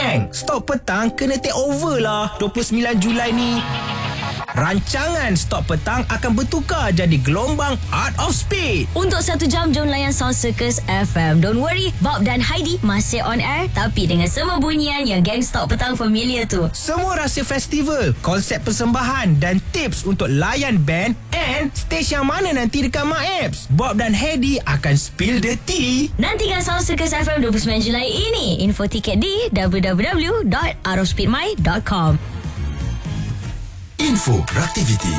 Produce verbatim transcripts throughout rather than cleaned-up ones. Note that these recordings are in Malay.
Gang, Stok Petang kena take over lah dua puluh sembilan Julai ni. Rancangan Stok Petang akan bertukar jadi gelombang Art of Speed. Untuk satu jam, jom layan Sound Circus F M. Don't worry, Bob dan Heidi masih on air, tapi dengan semua bunyian yang geng Stok Petang familiar tu. Semua rahsia festival, konsep persembahan dan tips untuk layan band and stage yang mana nanti dekat MAEPS. Bob dan Heidi akan spill the tea. Nantikan Sound Circus F M dua puluh sembilan Julai ini. Info tiket di w w w dot art of speed my dot com. Info Raktiviti.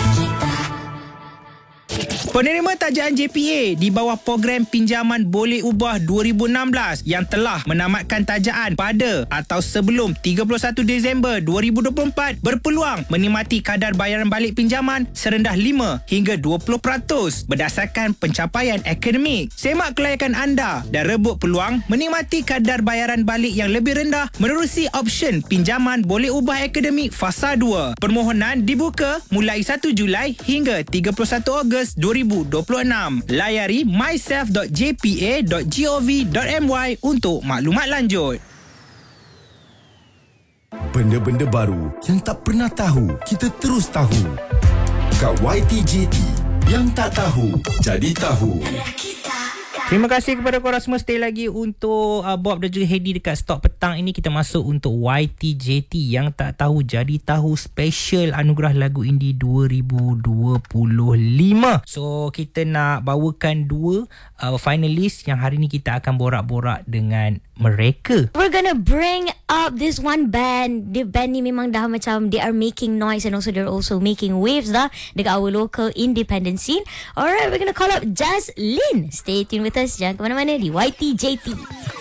Penerima tajaan J P A di bawah program pinjaman boleh ubah dua ribu enam belas yang telah menamatkan tajaan pada atau sebelum tiga puluh satu Disember dua ribu dua puluh empat berpeluang menikmati kadar bayaran balik pinjaman serendah lima hingga dua puluh peratus berdasarkan pencapaian akademik. Semak kelayakan anda dan rebut peluang menikmati kadar bayaran balik yang lebih rendah menerusi option pinjaman boleh ubah akademik fasa dua. Permohonan dibuka mulai satu Julai hingga tiga puluh satu Ogos dua ribu dua puluh enam. Layari myself dot j p a dot gov dot my untuk maklumat lanjut. Benda-benda baru yang tak pernah tahu, kita terus tahu. Kat Y T J T, yang tak tahu, jadi tahu. Terima kasih kepada korang semua. Stay lagi untuk uh, Bob dan juga Heidi dekat Stok Petang ini. Kita masuk untuk Y T J T yang tak tahu jadi tahu, special anugerah lagu indie dua ribu dua puluh lima. So kita nak bawakan dua uh, finalis yang hari ni kita akan borak-borak dengan mereka. We're gonna bring up this one band. The band ni memang dah macam they are making noise and also they're also making waves dah dekat our local independent scene. Alright, we're gonna call up Jazz Lin. Stay tuned with us. Jangan ke mana-mana di Y T J T.